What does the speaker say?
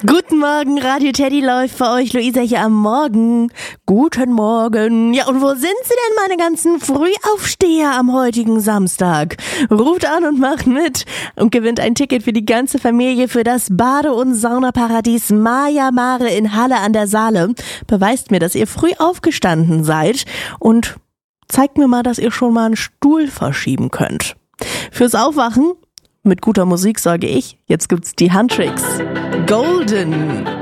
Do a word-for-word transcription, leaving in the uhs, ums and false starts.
Guten Morgen, Radio Teddy läuft für euch. Luisa hier am Morgen. Guten Morgen. Ja, und wo sind sie denn, meine ganzen Frühaufsteher am heutigen Samstag? Ruft an und macht mit und gewinnt ein Ticket für die ganze Familie für das Bade- und Saunaparadies Maya Mare in Halle an der Saale. Beweist mir, dass ihr früh aufgestanden seid und zeigt mir mal, dass ihr schon mal einen Stuhl verschieben könnt. Fürs Aufwachen mit guter Musik sorge ich. Jetzt gibt's die Handtricks. Golden.